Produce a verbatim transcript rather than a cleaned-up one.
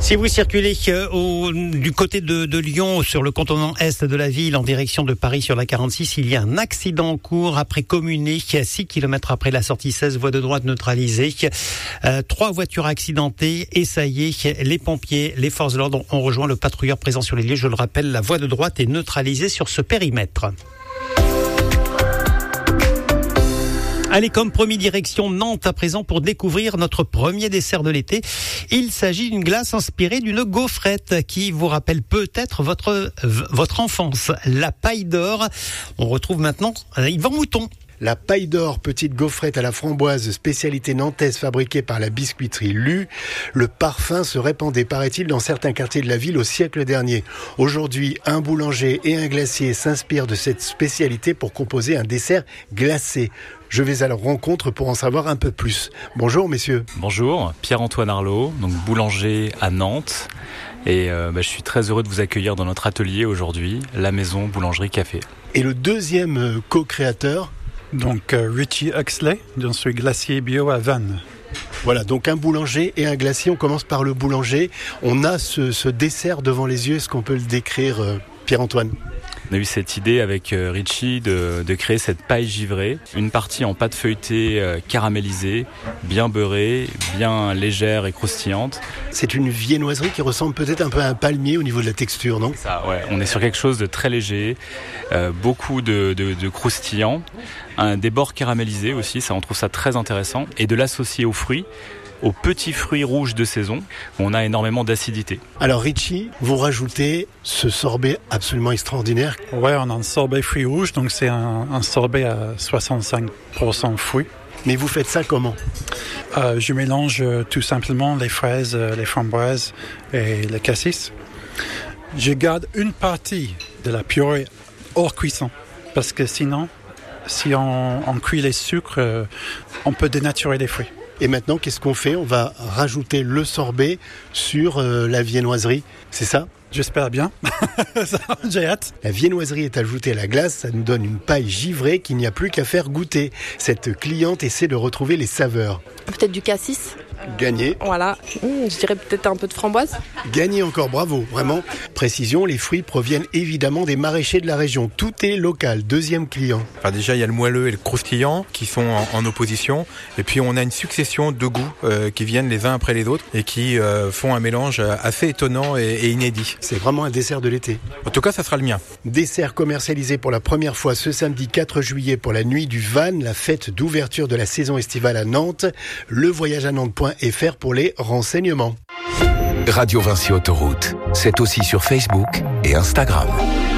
Si vous circulez euh, au, du côté de, de Lyon, sur le contournement est de la ville, en direction de Paris sur la quarante-six, il y a un accident en cours après Communé, six kilomètres après la sortie seize, voie de droite neutralisée. Euh, trois voitures accidentées et ça y est, les pompiers, les forces de l'ordre ont rejoint le patrouilleur présent sur les lieux. Je le rappelle, la voie de droite est neutralisée sur ce périmètre. Allez, comme promis, direction Nantes à présent pour découvrir notre premier dessert de l'été. Il s'agit d'une glace inspirée d'une gaufrette qui vous rappelle peut-être votre votre enfance. La paille d'or. On retrouve maintenant Yvan Mouton. La paille d'or, petite gaufrette à la framboise, spécialité nantaise fabriquée par la biscuiterie Lu. Le parfum se répandait, paraît-il, dans certains quartiers de la ville au siècle dernier. Aujourd'hui, un boulanger et un glacier s'inspirent de cette spécialité pour composer un dessert glacé. Je vais à leur rencontre pour en savoir un peu plus. Bonjour messieurs. Bonjour, Pierre-Antoine Arlot, donc boulanger à Nantes. Et euh, bah, je suis très heureux de vous accueillir dans notre atelier aujourd'hui, la maison boulangerie café. Et le deuxième euh, co-créateur ? Donc euh, Richie Huxley, je suis glacier bio à Vannes. Voilà, donc un boulanger et un glacier. On commence par le boulanger. On a ce, ce dessert devant les yeux. Est-ce qu'on peut le décrire, euh, Pierre-Antoine ? On a eu cette idée avec Richie de, de créer cette paille givrée, une partie en pâte feuilletée euh, caramélisée, bien beurrée, bien légère et croustillante. C'est une viennoiserie qui ressemble peut-être un peu à un palmier au niveau de la texture, non ? Ça, ouais. On est sur quelque chose de très léger, euh, beaucoup de, de, de croustillant, un, des bords caramélisés aussi, ça on trouve ça très intéressant, et de l'associer aux fruits. Aux petits fruits rouges de saison, où on a énormément d'acidité. Alors Richie, vous rajoutez ce sorbet absolument extraordinaire. Ouais, on a un sorbet fruits rouges, donc c'est un, un sorbet à soixante-cinq pour cent fruits. Mais vous faites ça comment ? euh, Je mélange euh, tout simplement les fraises, euh, les framboises et le cassis. Je garde une partie de la purée hors cuisson, parce que sinon, si on, on cuit les sucres, euh, on peut dénaturer les fruits. Et maintenant, qu'est-ce qu'on fait ? On va rajouter le sorbet sur euh, la viennoiserie, c'est ça ? J'espère bien. J'ai hâte. La viennoiserie est ajoutée à la glace, ça nous donne une paille givrée qu'il n'y a plus qu'à faire goûter. Cette cliente essaie de retrouver les saveurs. Peut-être du cassis. Gagné. Voilà. Mmh, je dirais peut-être un peu de framboise. Gagné encore, bravo, vraiment. Précision, les fruits proviennent évidemment des maraîchers de la région. Tout est local. Deuxième client. Enfin, déjà, il y a le moelleux et le croustillant qui sont en, en opposition. Et puis, on a une succession de goûts euh, qui viennent les uns après les autres et qui euh, font un mélange assez étonnant et, et inédit. C'est vraiment un dessert de l'été. En tout cas, ça sera le mien. Dessert commercialisé pour la première fois ce samedi quatre juillet pour la nuit du Van, la fête d'ouverture de la saison estivale à Nantes. Le voyage à Nantes point F R pour les renseignements. Radio Vinci Autoroute, c'est aussi sur Facebook et Instagram.